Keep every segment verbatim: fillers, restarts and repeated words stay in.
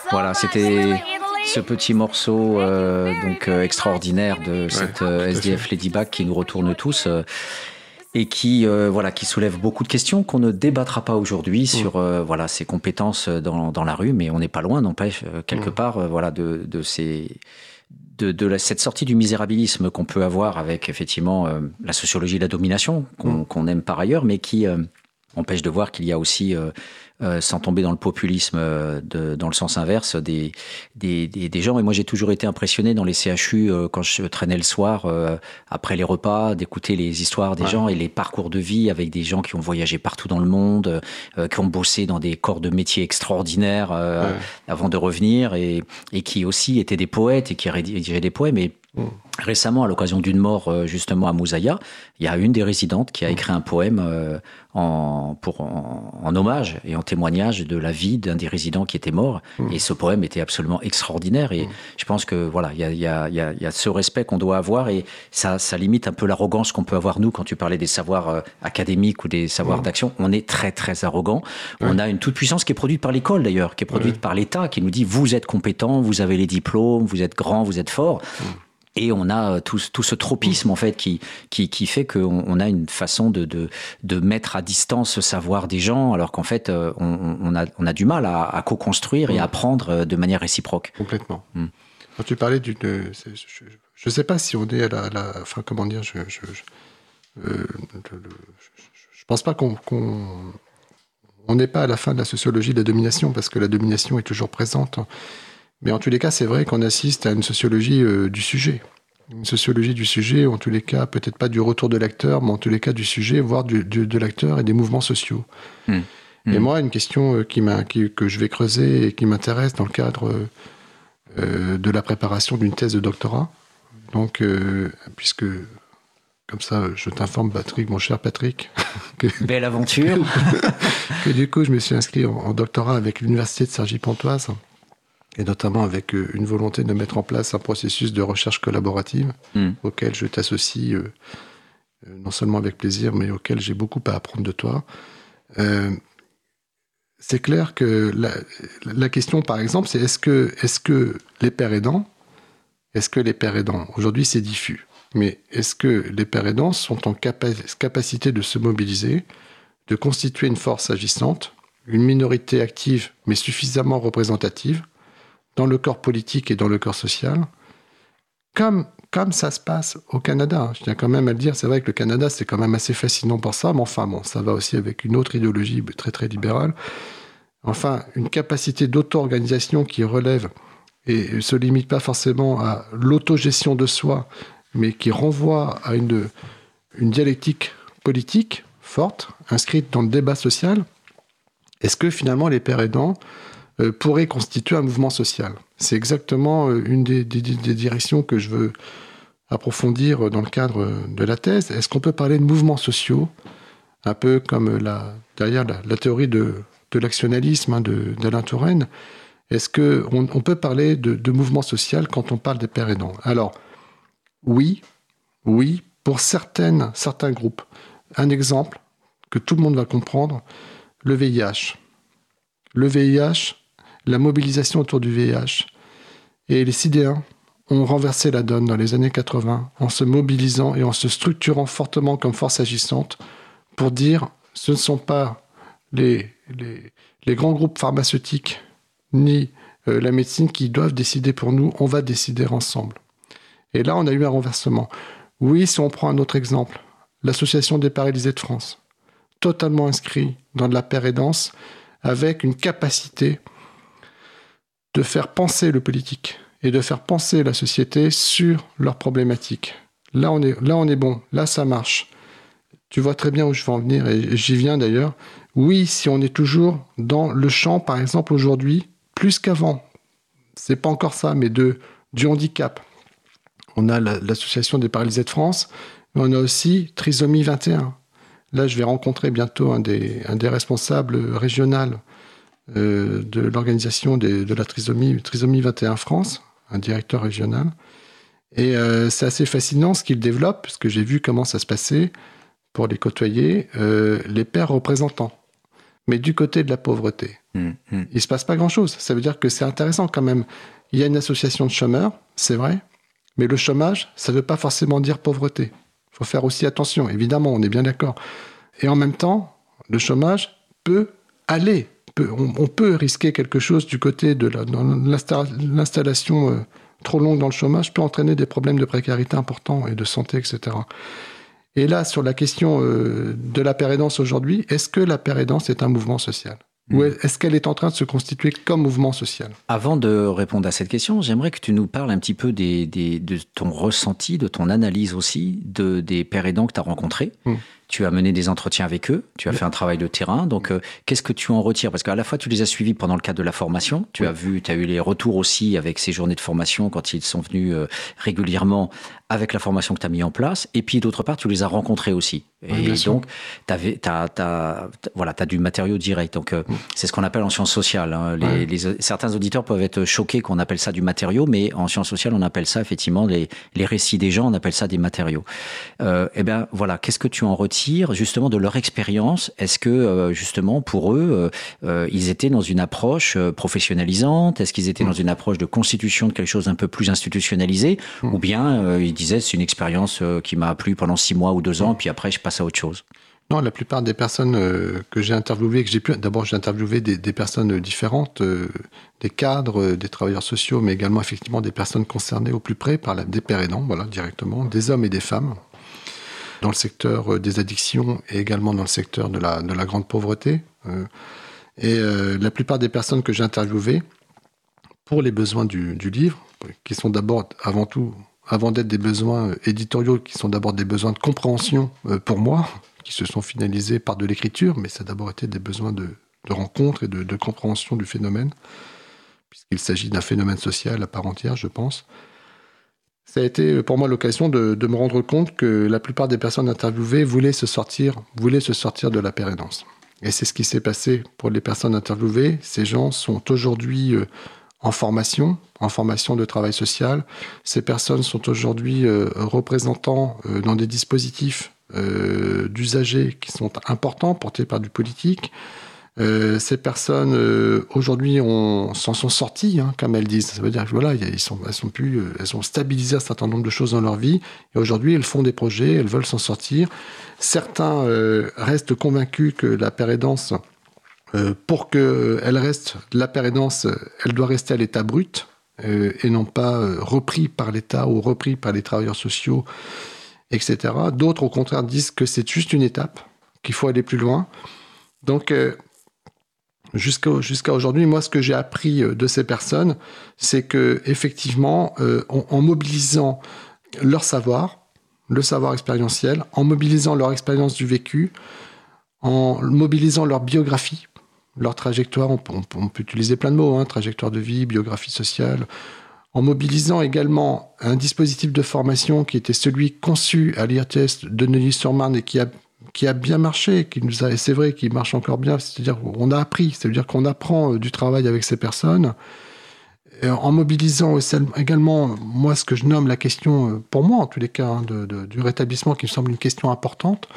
Voilà, c'était ce petit morceau euh, donc euh, extraordinaire de cette Ouais, euh, tout à S D F fait. Ladybug qui nous retourne tous euh, et qui euh, voilà qui soulève beaucoup de questions qu'on ne débattra pas aujourd'hui Mm. sur euh, voilà ses compétences dans, dans la rue, mais on n'est pas loin, n'empêche euh, quelque Mm. part euh, voilà de, de ces de, de la, cette sortie du misérabilisme qu'on peut avoir avec effectivement euh, la sociologie de la domination qu'on Mm. qu'on aime par ailleurs, mais qui euh, empêche de voir qu'il y a aussi, euh, euh, sans tomber dans le populisme, euh, de, dans le sens inverse, des, des, des, des gens. Et moi, j'ai toujours été impressionné dans les C H U, euh, quand je traînais le soir, euh, après les repas, d'écouter les histoires des Ouais. gens et les parcours de vie avec des gens qui ont voyagé partout dans le monde, euh, qui ont bossé dans des corps de métiers extraordinaires euh, Ouais. avant de revenir, et, et qui aussi étaient des poètes et qui rédigeaient des poèmes. Et Mm. récemment, à l'occasion d'une mort euh, justement à Moussaïa, il y a une des résidentes qui a écrit un poème euh, en, pour, en, en hommage et en témoignage de la vie d'un des résidents qui était mort. Mm. Et ce poème était absolument extraordinaire. Et Mm. je pense que voilà, il y a, il y a, il y a, il y a ce respect qu'on doit avoir, et ça, ça limite un peu l'arrogance qu'on peut avoir nous quand tu parlais des savoirs euh, académiques ou des savoirs Mm. d'action. On est très très arrogant. Ouais. On a une toute puissance qui est produite par l'école d'ailleurs, qui est produite Ouais. par l'État, qui nous dit vous êtes compétent, vous avez les diplômes, vous êtes grand, vous êtes fort. Mm. Et on a tout, tout ce tropisme, en fait, qui, qui, qui fait qu'on on a une façon de, de, de mettre à distance ce savoir des gens, alors qu'en fait, on, on, a, on a du mal à, à co-construire et à apprendre de manière réciproque. Complètement. Mm. Quand tu parlais d'une... Je ne sais pas si on est à la... la enfin, comment dire, je... je, je euh, le, le, je pense pas qu'on... qu'on on n'est pas à la fin de la sociologie de la domination, parce que la domination est toujours présente. Mais en tous les cas, c'est vrai qu'on assiste à une sociologie euh, du sujet. Une sociologie du sujet, en tous les cas, peut-être pas du retour de l'acteur, mais en tous les cas du sujet, voire du, du, de l'acteur et des mouvements sociaux. Mmh. Mmh. Et moi, une question qui m'a, qui, que je vais creuser et qui m'intéresse dans le cadre euh, de la préparation d'une thèse de doctorat. Donc, euh, puisque, comme ça, je t'informe, Patrick, mon cher Patrick. que, Belle aventure. que du coup, je me suis inscrit en, en doctorat avec l'Université de Cergy-Pontoise, et notamment avec une volonté de mettre en place un processus de recherche collaborative mm. auquel je t'associe euh, non seulement avec plaisir, mais auquel j'ai beaucoup à apprendre de toi. Euh, c'est clair que la, la question, par exemple, c'est est-ce que, est-ce que les pères aidants, est-ce que les pères aidants, aujourd'hui c'est diffus, mais est-ce que les pères aidants sont en capa- capacité de se mobiliser, de constituer une force agissante, une minorité active, mais suffisamment représentative, dans le corps politique et dans le corps social, comme, comme ça se passe au Canada. Je tiens quand même à le dire, c'est vrai que le Canada, c'est quand même assez fascinant pour ça, mais enfin, bon, ça va aussi avec une autre idéologie très, très libérale. Enfin, une capacité d'auto-organisation qui relève et ne se limite pas forcément à l'autogestion de soi, mais qui renvoie à une, une dialectique politique forte, inscrite dans le débat social. Est-ce que finalement les pères aidants Euh, pourrait constituer un mouvement social. C'est exactement euh, une des, des, des directions que je veux approfondir dans le cadre de la thèse. Est-ce qu'on peut parler de mouvements sociaux, un peu comme la, derrière la, la théorie de, de l'actionnalisme hein, de, d'Alain Touraine? Est-ce qu'on on peut parler de, de mouvement social quand on parle des pères aidants? Alors, oui, oui, pour certaines, certains groupes. Un exemple que tout le monde va comprendre, le V I H. Le V I H, la mobilisation autour du V I H. Et les Sidéens ont renversé la donne dans les années quatre-vingts en se mobilisant et en se structurant fortement comme force agissante pour dire ce ne sont pas les, les, les grands groupes pharmaceutiques ni euh, la médecine qui doivent décider pour nous, on va décider ensemble. Et là, on a eu un renversement. Oui, si on prend un autre exemple, l'Association des paralysés de France, totalement inscrit dans de la pérédance, avec une capacité de faire penser le politique et de faire penser la société sur leurs problématiques. Là, on est, là, on est bon. Là, ça marche. Tu vois très bien où je veux en venir, et j'y viens d'ailleurs. Oui, si on est toujours dans le champ, par exemple, aujourd'hui, plus qu'avant, c'est pas encore ça, mais de, du handicap. On a la, l'Association des paralysés de France, mais on a aussi Trisomie vingt et un. Là, je vais rencontrer bientôt un des, un des responsables régionaux euh, de l'organisation des, de la trisomie, trisomie vingt et un France, un directeur régional. Et euh, c'est assez fascinant ce qu'il développe, parce que j'ai vu comment ça se passait pour les côtoyer, euh, les pères représentants, mais du côté de la pauvreté. Mmh, mmh. Il ne se passe pas grand-chose. Ça veut dire que c'est intéressant quand même. Il y a une association de chômeurs, c'est vrai, mais le chômage, ça ne veut pas forcément dire pauvreté. Il faut faire aussi attention, évidemment, on est bien d'accord. Et en même temps, le chômage peut aller. Peut, on, on peut risquer quelque chose du côté de la, l'installation euh, trop longue dans le chômage peut entraîner des problèmes de précarité importants et de santé, et cetera. Et là, sur la question euh, de la pérédance aujourd'hui, est-ce que la pérédance est un mouvement social ? Ou est-ce qu'elle est en train de se constituer comme mouvement social ? Avant de répondre à cette question, j'aimerais que tu nous parles un petit peu des, des, de ton ressenti, de ton analyse aussi, de, des pères aidants que tu as rencontrés. Mmh. Tu as mené des entretiens avec eux, tu as oui. fait un travail de terrain. Donc, euh, qu'est-ce que tu en retires ? Parce qu'à la fois, tu les as suivis pendant le cadre de la formation. Tu oui. as vu, tu as eu les retours aussi avec ces journées de formation quand ils sont venus euh, régulièrement avec la formation que tu as mis en place. Et puis, d'autre part, tu les as rencontrés aussi. Et oui, donc, tu as voilà, du matériau direct. Donc, euh, oui. c'est ce qu'on appelle en sciences sociales. Hein. Les, oui. les, certains auditeurs peuvent être choqués qu'on appelle ça du matériau, mais en sciences sociales, on appelle ça effectivement les, les récits des gens, on appelle ça des matériaux. Euh, eh bien, voilà, qu'est-ce que tu en retires justement de leur expérience? Est-ce que euh, justement pour eux, euh, ils étaient dans une approche euh, professionnalisante? Est-ce qu'ils étaient mmh. dans une approche de constitution de quelque chose d'un peu plus institutionnalisé? mmh. Ou bien euh, ils disaient c'est une expérience euh, qui m'a plu pendant six mois ou deux ans, mmh. puis après je passe à autre chose? Non, la plupart des personnes euh, que j'ai interviewées, que j'ai pu, d'abord j'ai interviewé des, des personnes différentes, euh, des cadres, euh, des travailleurs sociaux, mais également effectivement des personnes concernées au plus près par la, des pères aidants, voilà, directement, des hommes et des femmes, dans le secteur des addictions et également dans le secteur de la, de la grande pauvreté. Et euh, la plupart des personnes que j'ai interviewées, pour les besoins du, du livre, qui sont d'abord, avant tout, avant d'être des besoins éditoriaux, qui sont d'abord des besoins de compréhension pour moi, qui se sont finalisés par de l'écriture, mais ça a d'abord été des besoins de, de rencontre et de, de compréhension du phénomène, puisqu'il s'agit d'un phénomène social à part entière, je pense. Ça a été pour moi l'occasion de, de me rendre compte que la plupart des personnes interviewées voulaient se sortir, voulaient se sortir de la pérédance. Et c'est ce qui s'est passé pour les personnes interviewées. Ces gens sont aujourd'hui en formation, en formation de travail social. Ces personnes sont aujourd'hui représentants dans des dispositifs d'usagers qui sont importants, portés par du politique. Euh, ces personnes euh, aujourd'hui on, s'en sont sorties, hein, comme elles disent. Ça veut dire que voilà, ils sont, elles sont plus, elles ont stabilisé un certain nombre de choses dans leur vie. Et aujourd'hui, elles font des projets, elles veulent s'en sortir. Certains euh, restent convaincus que la pérédance, euh, pour qu'elle reste la pérédance, elle doit rester à l'état brut euh, et non pas euh, repris par l'État ou repris par les travailleurs sociaux, et cetera. D'autres, au contraire, disent que c'est juste une étape, qu'il faut aller plus loin. Donc euh, Jusqu'à, jusqu'à aujourd'hui, moi, ce que j'ai appris de ces personnes, c'est que effectivement, euh, en, en mobilisant leur savoir, le savoir expérientiel, en mobilisant leur expérience du vécu, en mobilisant leur biographie, leur trajectoire, on, on, on peut utiliser plein de mots, hein, trajectoire de vie, biographie sociale, en mobilisant également un dispositif de formation qui était celui conçu à l'I R T S de Neuilly-sur-Marne et qui a qui a bien marché, qui nous a, et c'est vrai qu'il marche encore bien, c'est-à-dire qu'on a appris, c'est-à-dire qu'on apprend du travail avec ces personnes, et en mobilisant également, moi, ce que je nomme la question, pour moi en tous les cas, hein, de, de, du rétablissement, qui me semble une question importante,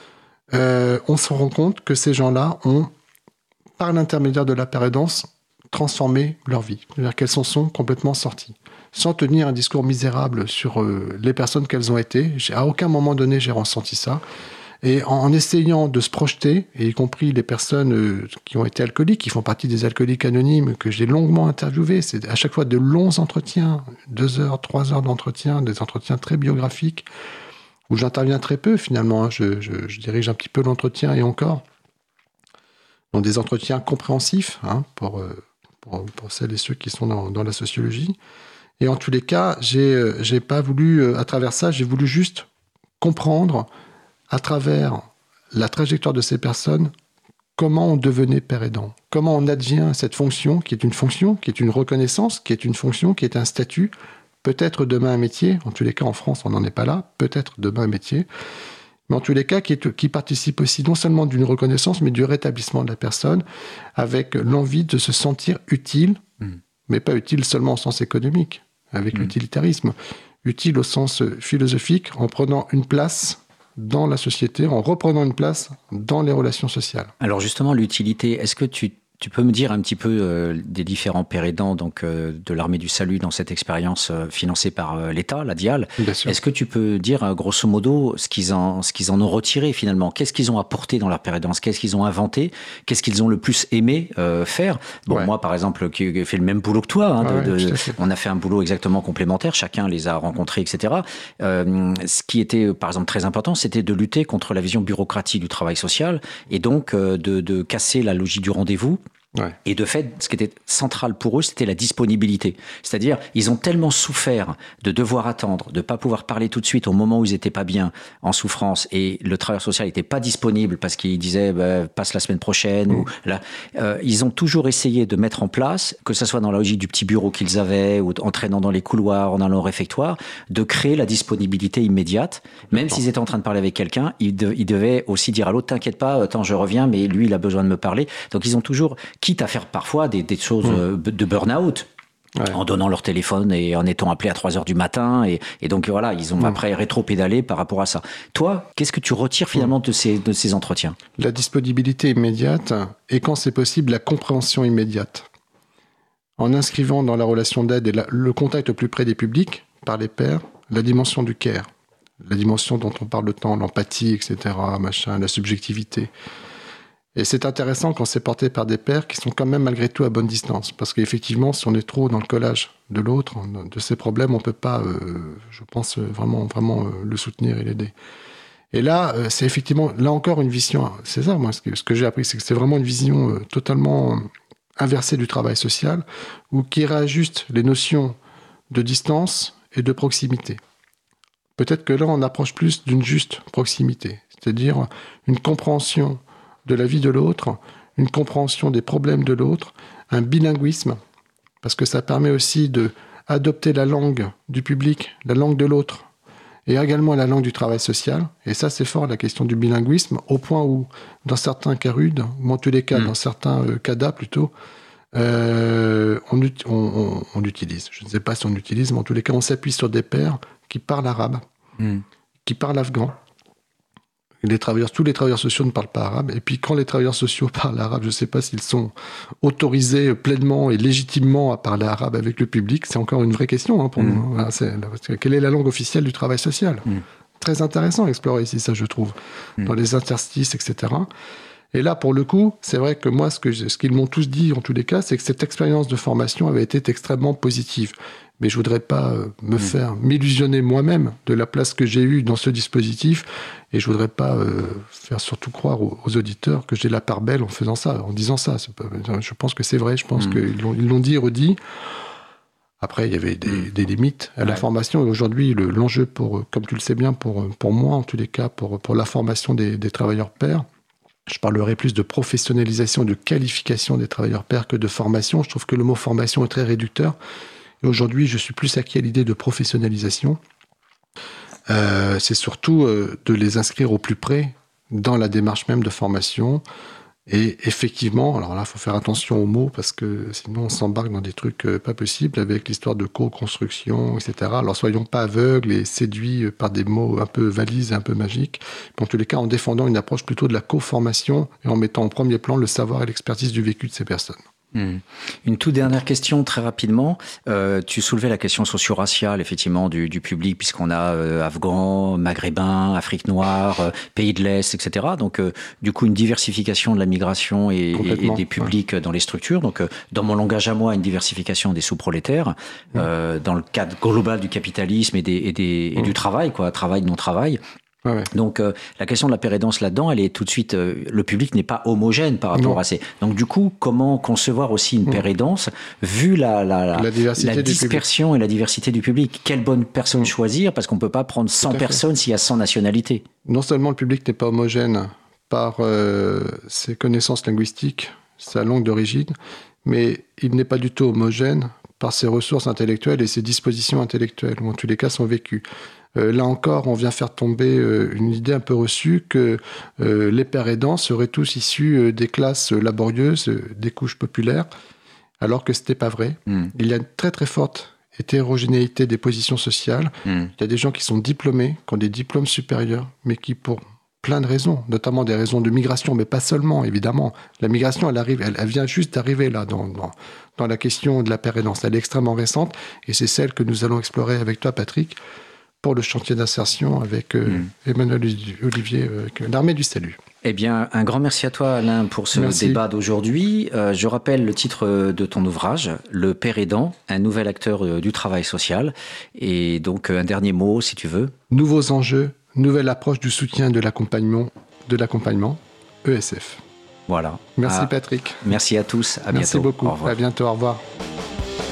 euh, on se rend compte que ces gens-là ont, par l'intermédiaire de la pérédance, transformé leur vie, c'est-à-dire qu'elles s'en sont complètement sorties, sans tenir un discours misérable sur euh, les personnes qu'elles ont été. J'ai, à aucun moment donné, j'ai ressenti ça. Et en essayant de se projeter, et y compris les personnes euh, qui ont été alcooliques, qui font partie des alcooliques anonymes, que j'ai longuement interviewés, c'est à chaque fois de longs entretiens, deux heures, trois heures d'entretien, des entretiens très biographiques, où j'interviens très peu finalement, hein, je, je, je dirige un petit peu l'entretien et encore, donc des entretiens compréhensifs, hein, pour, pour, pour celles et ceux qui sont dans, dans la sociologie. Et en tous les cas, j'ai, j'ai pas voulu, à travers ça, j'ai voulu juste comprendre à travers la trajectoire de ces personnes, comment on devenait père aidant, comment on advient cette fonction, qui est une fonction, qui est une reconnaissance, qui est une fonction, qui est un statut, peut-être demain un métier, en tous les cas en France on n'en est pas là, peut-être demain un métier, mais en tous les cas qui, est, qui participe aussi non seulement d'une reconnaissance, mais du rétablissement de la personne, avec l'envie de se sentir utile, mmh. mais pas utile seulement au sens économique, avec mmh. l'utilitarisme, utile au sens philosophique, en prenant une place dans la société, en reprenant une place dans les relations sociales. Alors justement, l'utilité, est-ce que tu Tu peux me dire un petit peu euh, des différents pères aidants donc, euh, de l'Armée du Salut dans cette expérience euh, financée par euh, l'État, la DIAL. Est-ce que tu peux dire, euh, grosso modo, ce qu'ils en, ce qu'ils en ont retiré finalement? Qu'est-ce qu'ils ont apporté dans leur père aidance? Qu'est-ce qu'ils ont inventé? Qu'est-ce qu'ils ont le plus aimé euh, faire? Bon, ouais. Moi, par exemple, qui ai fait le même boulot que toi, hein, ah de, ouais, de, on a fait un boulot exactement complémentaire, chacun les a rencontrés, et cetera. Euh, ce qui était, par exemple, très important, c'était de lutter contre la vision bureaucratique du travail social et donc euh, de, de casser la logique du rendez-vous. Ouais. Et de fait, ce qui était central pour eux, c'était la disponibilité. C'est-à-dire, ils ont tellement souffert de devoir attendre, de ne pas pouvoir parler tout de suite au moment où ils n'étaient pas bien, en souffrance, et le travailleur social n'était pas disponible parce qu'il disait bah, « passe la semaine prochaine mmh. ». Ou là, euh, ils ont toujours essayé de mettre en place, que ce soit dans la logique du petit bureau qu'ils avaient, ou en traînant dans les couloirs, en allant au réfectoire, de créer la disponibilité immédiate. Même s'ils étaient en train de parler avec quelqu'un, ils, de, ils devaient aussi dire à l'autre « t'inquiète pas, attends, je reviens, mais lui, il a besoin de me parler ». Donc, ils ont toujours... quitte à faire parfois des, des choses mmh. de burn-out, ouais. en donnant leur téléphone et en étant appelés à trois heures du matin. Et, et donc voilà, ils ont mmh. après rétro-pédalé par rapport à ça. Toi, qu'est-ce que tu retires finalement mmh. de, ces, de ces entretiens? La disponibilité immédiate et quand c'est possible, la compréhension immédiate. En inscrivant dans la relation d'aide et la, le contact au plus près des publics, par les pairs, la dimension du care, la dimension dont on parle de temps, l'empathie, et cetera, machin, la subjectivité. Et c'est intéressant quand c'est porté par des pairs qui sont quand même malgré tout à bonne distance. Parce qu'effectivement, si on est trop dans le collage de l'autre, de ses problèmes, on ne peut pas, euh, je pense, vraiment, vraiment euh, le soutenir et l'aider. Et là, euh, c'est effectivement, là encore, une vision, c'est ça, moi, ce que, ce que j'ai appris, c'est que c'est vraiment une vision euh, totalement euh, inversée du travail social, ou qui réajuste les notions de distance et de proximité. Peut-être que là, on approche plus d'une juste proximité, c'est-à-dire une compréhension de la vie de l'autre, une compréhension des problèmes de l'autre, un bilinguisme, parce que ça permet aussi d'adopter la langue du public, la langue de l'autre, et également la langue du travail social. Et ça, c'est fort, la question du bilinguisme, au point où, dans certains cas rudes, ou en tous les cas, mmh. dans certains euh, C A D A plutôt, euh, on, on, on, on l'utilise. Je ne sais pas si on l'utilise, mais en tous les cas, on s'appuie sur des pairs qui parlent arabe, mmh. qui parlent afghan. Les travailleurs, tous les travailleurs sociaux ne parlent pas arabe. Et puis, quand les travailleurs sociaux parlent arabe, je ne sais pas s'ils sont autorisés pleinement et légitimement à parler arabe avec le public. C'est encore une vraie question hein, pour mmh. nous. Voilà, c'est, quelle est la langue officielle du travail social ? mmh. Très intéressant à explorer ici, ça, je trouve, mmh. dans les interstices, et cetera. Et là, pour le coup, c'est vrai que moi, ce, que je, ce qu'ils m'ont tous dit, en tous les cas, c'est que cette expérience de formation avait été extrêmement positive. Mais je ne voudrais pas euh, me mmh. faire, m'illusionner moi-même de la place que j'ai eue dans ce dispositif. Et je ne voudrais pas euh, faire surtout croire aux, aux auditeurs que j'ai la part belle en faisant ça, en disant ça. C'est pas, je pense que c'est vrai, je pense mmh. qu'ils l'ont, ils l'ont dit et redit. Après, il y avait des, mmh. des limites à ouais. la formation. Et aujourd'hui, le, l'enjeu, pour, comme tu le sais bien, pour, pour moi, en tous les cas, pour, pour la formation des, des travailleurs pairs, je parlerai plus de professionnalisation, de qualification des travailleurs pairs que de formation. Je trouve que le mot formation est très réducteur. Et aujourd'hui, je suis plus acquis à l'idée de professionnalisation. Euh, c'est surtout euh, de les inscrire au plus près dans la démarche même de formation. Et effectivement, alors là, il faut faire attention aux mots parce que sinon on s'embarque dans des trucs euh, pas possibles avec l'histoire de co-construction, et cetera. Alors soyons pas aveugles et séduits par des mots un peu valises et un peu magiques. Mais en tous les cas, en défendant une approche plutôt de la co-formation et en mettant en premier plan le savoir et l'expertise du vécu de ces personnes. Mmh. Une toute dernière question, très rapidement. Euh, tu soulevais la question socio-raciale, effectivement, du, du public, puisqu'on a euh, Afghans, Maghrébins, Afrique noire, euh, pays de l'Est, et cetera. Donc, euh, du coup, une diversification de la migration et, et, et des publics ouais. dans les structures. Donc, euh, dans mon langage à moi, une diversification des sous-prolétaires, mmh. euh, dans le cadre global du capitalisme et, des, et, des, et mmh. du travail, quoi, travail, non-travail. Ouais, ouais. Donc euh, la question de la pérédance là-dedans, elle est tout de suite, euh, le public n'est pas homogène par rapport non. à ces. Donc du coup, comment concevoir aussi une pérédance vu la, la, la, la, la dispersion et la diversité du public? Quelle bonne personne mmh. choisir? Parce qu'on ne peut pas prendre cent personnes s'il y a cent nationalités. Non seulement le public n'est pas homogène par euh, ses connaissances linguistiques, sa langue d'origine, mais il n'est pas du tout homogène par ses ressources intellectuelles et ses dispositions intellectuelles, ou en tous les cas son vécu. Euh, là encore, on vient faire tomber euh, une idée un peu reçue que euh, les pères aidants seraient tous issus euh, des classes laborieuses, euh, des couches populaires, alors que ce n'était pas vrai. Mm. Il y a une très très forte hétérogénéité des positions sociales. Mm. Il y a des gens qui sont diplômés, qui ont des diplômes supérieurs, mais qui, pour plein de raisons, notamment des raisons de migration, mais pas seulement, évidemment. La migration, elle arrive, elle, elle vient juste d'arriver là, dans, dans, dans la question de la pérénance. Elle est extrêmement récente, et c'est celle que nous allons explorer avec toi, Patrick, pour le chantier d'insertion avec euh, mmh. Emmanuel Olivier, euh, avec l'Armée du Salut. Eh bien, un grand merci à toi, Alain, pour ce merci. débat d'aujourd'hui. Euh, je rappelle le titre de ton ouvrage, Le Père aidant, un nouvel acteur euh, du travail social. Et donc, un dernier mot, si tu veux. Nouveaux enjeux, nouvelle approche du soutien de l'accompagnement, de l'accompagnement E S F. Voilà. Merci, à, Patrick. Merci à tous. À merci bientôt. beaucoup. Au revoir. À bientôt. Au revoir.